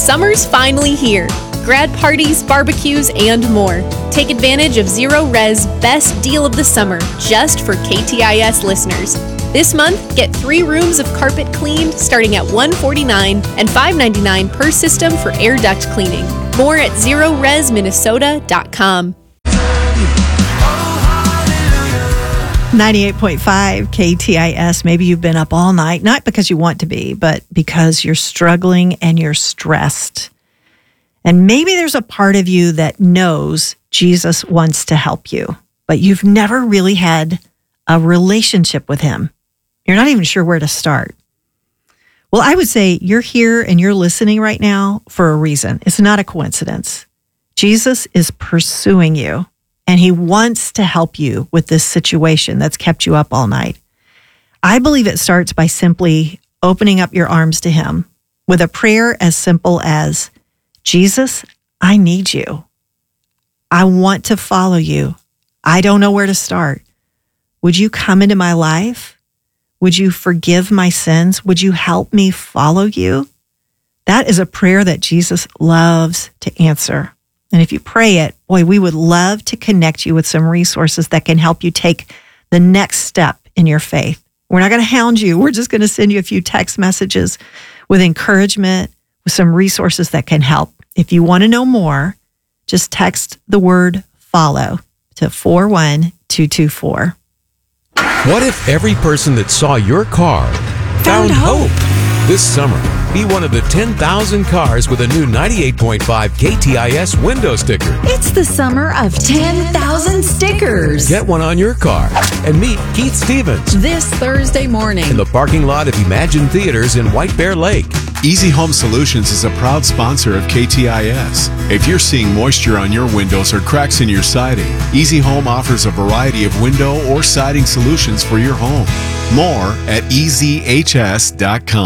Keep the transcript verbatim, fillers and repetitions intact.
Summer's finally here. Grad parties, barbecues, and more. Take advantage of Zero Res best deal of the summer just for K T I S listeners. This month, get three rooms of carpet cleaned starting at one hundred forty-nine dollars and five hundred ninety-nine dollars per system for air duct cleaning. More at zero res minnesota dot com. ninety-eight point five K T I S. Maybe you've been up all night, not because you want to be, but because you're struggling and you're stressed. And maybe there's a part of you that knows Jesus wants to help you, but you've never really had a relationship with him. You're not even sure where to start. Well, I would say you're here and you're listening right now for a reason. It's not a coincidence. Jesus is pursuing you, and he wants to help you with this situation that's kept you up all night. I believe it starts by simply opening up your arms to him with a prayer as simple as, Jesus, I need you. I want to follow you. I don't know where to start. Would you come into my life? Would you forgive my sins? Would you help me follow you? That is a prayer that Jesus loves to answer. And if you pray it, boy, we would love to connect you with some resources that can help you take the next step in your faith. We're not going to hound you. We're just going to send you a few text messages with encouragement, with some resources that can help. If you want to know more, just text the word follow to four one two two four. What if every person that saw your car found, found hope? hope? This summer, be one of the ten thousand cars with a new ninety-eight point five K T I S window sticker. It's the summer of ten thousand stickers. Get one on your car and meet Keith Stevens this Thursday morning in the parking lot of Imagine Theaters in White Bear Lake. Easy Home Solutions is a proud sponsor of K T I S. If you're seeing moisture on your windows or cracks in your siding, Easy Home offers a variety of window or siding solutions for your home. More at E Z H S dot com.